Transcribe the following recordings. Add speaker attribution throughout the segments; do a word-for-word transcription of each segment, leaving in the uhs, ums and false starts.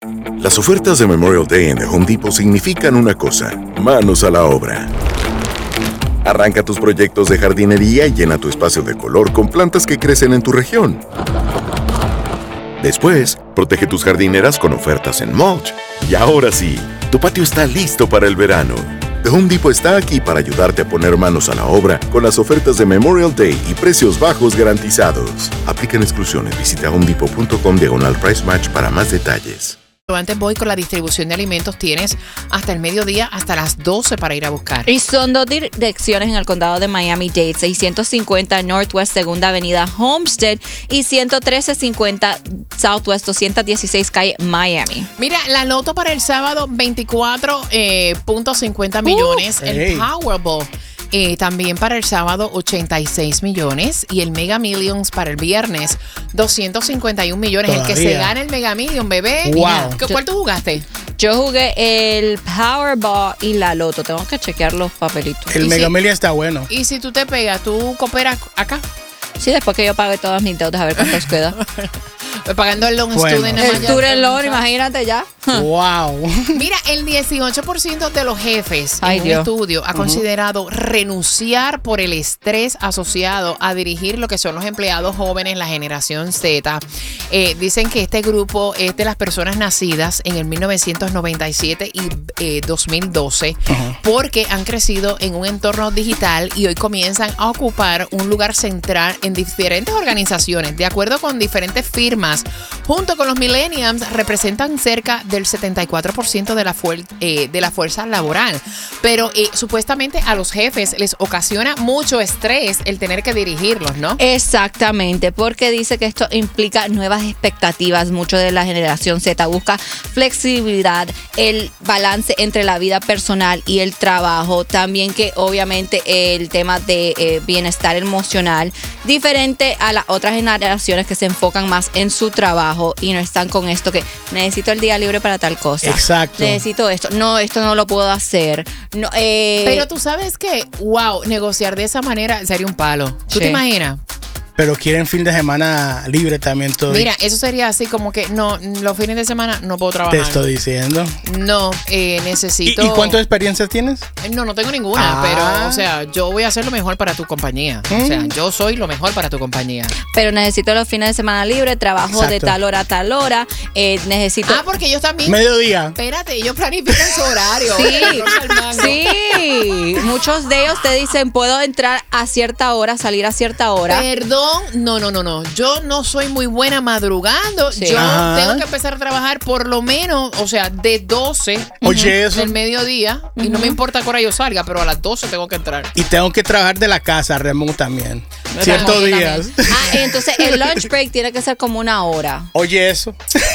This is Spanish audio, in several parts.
Speaker 1: Las ofertas de Memorial Day en The Home Depot significan una cosa: manos a la obra. Arranca tus proyectos de jardinería y llena tu espacio de color con plantas que crecen en tu región. Después, protege tus jardineras con ofertas en mulch. Y ahora sí, tu patio está listo para el verano. The Home Depot está aquí para ayudarte a poner manos a la obra con las ofertas de Memorial Day y precios bajos garantizados. Aplican exclusiones. Visita homedepot.com diagonal price match para más detalles.
Speaker 2: Antes voy con la distribución de alimentos. Tienes hasta el mediodía, hasta las doce para ir a buscar.
Speaker 3: Y son dos direcciones en el condado de Miami-Dade: seiscientos cincuenta Northwest Segunda Avenida Homestead y ciento trece cincuenta Southwest doscientos dieciséis Calle Miami.
Speaker 2: Mira, la loto para el sábado, veinticuatro punto cincuenta millones.
Speaker 4: Uh,
Speaker 2: el
Speaker 4: hey.
Speaker 2: Powerball. Eh, también para el sábado, ochenta y seis millones. Y el Mega Millions para el viernes, doscientos cincuenta y un millones.
Speaker 4: Todavía.
Speaker 2: El que se gana el Mega Million, bebé.
Speaker 4: Wow.
Speaker 2: ¿Qué- ¿Cuál tú jugaste?
Speaker 3: Yo jugué el Powerball y la loto. Tengo que chequear los papelitos.
Speaker 4: El
Speaker 2: Y
Speaker 4: Mega
Speaker 2: si-
Speaker 4: Million está bueno.
Speaker 2: Y si tú te pegas, ¿tú cooperas acá?
Speaker 3: Sí, después que yo pague todas mis deudas, a ver cuántos queda.
Speaker 2: Pagando el loan
Speaker 4: Bueno.
Speaker 2: student.
Speaker 3: El student loan, imagínate ya.
Speaker 4: Wow.
Speaker 2: Mira, el dieciocho por ciento de los jefes
Speaker 3: Ay,
Speaker 2: en un
Speaker 3: Dios.
Speaker 2: estudio ha considerado renunciar por el estrés asociado a dirigir lo que son los empleados jóvenes, la generación Z. Eh, dicen que este grupo es de las personas nacidas en el mil novecientos noventa y siete y eh, dos mil doce, porque han crecido en un entorno digital y hoy comienzan a ocupar un lugar central en diferentes organizaciones. De acuerdo con diferentes firmas, junto con los millennials, representan cerca del setenta y cuatro por ciento de la, fuer- eh, de la fuerza laboral. Pero eh, supuestamente a los jefes les ocasiona mucho estrés el tener que dirigirlos, ¿no?
Speaker 3: Exactamente, porque dice que esto implica nuevas expectativas. Mucho de la generación Z busca flexibilidad, el balance entre la vida personal y el trabajo. También que obviamente el tema de eh, bienestar emocional, diferente a las otras generaciones que se enfocan más en su trabajo y no están con esto que necesito el día libre para tal cosa.
Speaker 4: Exacto.
Speaker 3: Necesito esto. No, esto no lo puedo hacer. No, eh,
Speaker 2: Pero tú sabes que, wow, negociar de esa manera sería un palo. ¿Tú
Speaker 3: Sí.
Speaker 2: te imaginas?
Speaker 4: Pero quieren fin de semana libre también todo.
Speaker 2: Mira, eso sería así como que, no, los fines de semana no puedo
Speaker 4: Te
Speaker 2: trabajar.
Speaker 4: estoy diciendo.
Speaker 2: No, eh,
Speaker 4: ¿Y,
Speaker 2: necesito...
Speaker 4: y cuántas experiencias tienes?
Speaker 2: No, no tengo ninguna,
Speaker 4: Ah.
Speaker 2: pero, o sea, yo voy a hacer lo mejor para tu compañía. O sea, yo soy lo mejor para tu compañía.
Speaker 3: pero necesito los fines de semana libre, trabajo de
Speaker 4: Exacto.
Speaker 3: tal hora a tal hora. Eh, necesito.
Speaker 2: Ah, porque ellos también...
Speaker 4: Mediodía.
Speaker 2: Espérate, ellos planifican su horario.
Speaker 3: Sí,
Speaker 2: Armando.
Speaker 3: sí. Muchos de ellos te dicen, puedo entrar a cierta hora, salir a cierta hora.
Speaker 2: Perdón, no, no, no, no. Yo no soy muy buena madrugando.
Speaker 3: Sí.
Speaker 2: Yo
Speaker 4: Ajá.
Speaker 2: tengo que empezar a trabajar por lo menos, o sea, de doce
Speaker 4: Oye, eso.
Speaker 2: del mediodía. Y no me importa que hora yo salga, pero a las doce tengo que entrar.
Speaker 4: Y tengo que trabajar de la casa, remote también. Ciertos
Speaker 2: También,
Speaker 4: días.
Speaker 3: Ah, entonces el lunch break tiene que ser como una hora.
Speaker 4: Oye, eso.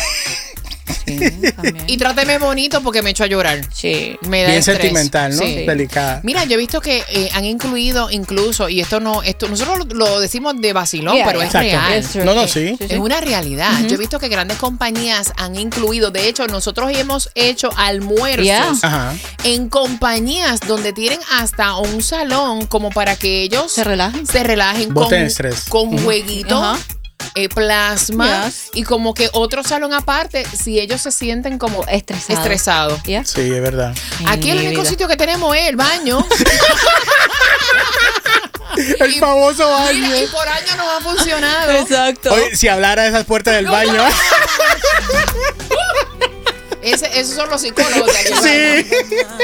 Speaker 3: Sí, también.
Speaker 2: Y tráteme bonito porque me echo a llorar.
Speaker 3: Sí.
Speaker 2: Me da
Speaker 4: Bien
Speaker 2: estrés.
Speaker 4: sentimental, ¿no?
Speaker 2: Sí.
Speaker 4: Delicada.
Speaker 2: Mira, yo he visto que eh, han incluido incluso, y esto no, esto nosotros lo, lo decimos de vacilón,
Speaker 3: Yeah,
Speaker 2: pero
Speaker 3: yeah.
Speaker 2: es
Speaker 4: Exacto.
Speaker 2: real.
Speaker 3: It's true.
Speaker 4: No, no,
Speaker 3: Eh,
Speaker 4: sí.
Speaker 2: Es una realidad. Yo he visto que grandes compañías han incluido, de hecho, nosotros hemos hecho almuerzos
Speaker 3: Yeah.
Speaker 4: Ajá.
Speaker 2: en compañías donde tienen hasta un salón como para que ellos
Speaker 3: Se relajen.
Speaker 2: se relajen
Speaker 4: Boten
Speaker 2: con,
Speaker 4: estrés.
Speaker 2: con
Speaker 4: Ujú.
Speaker 2: jueguitos.
Speaker 3: Ajá.
Speaker 2: eh, plasma
Speaker 3: Yes.
Speaker 2: y como que otro salón aparte si ellos se sienten como
Speaker 3: Estresado.
Speaker 2: estresados.
Speaker 3: Yeah.
Speaker 4: Sí, es verdad.
Speaker 2: Aquí el
Speaker 3: Mi
Speaker 2: único
Speaker 3: vida.
Speaker 2: sitio que tenemos es el baño.
Speaker 4: El famoso baño.
Speaker 2: Mira, y por años no ha funcionado.
Speaker 3: Exacto.
Speaker 4: Oye, si hablara de esas puertas del baño.
Speaker 2: Ese- esos son los psicólogos de aquí.
Speaker 4: Sí.